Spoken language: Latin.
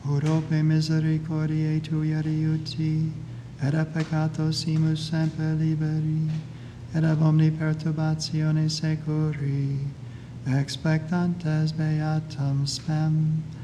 Urope misericordiae tui adiuti, et a peccato simus semper liberi, et ab omni perturbatione securi, expectantes beatam spem,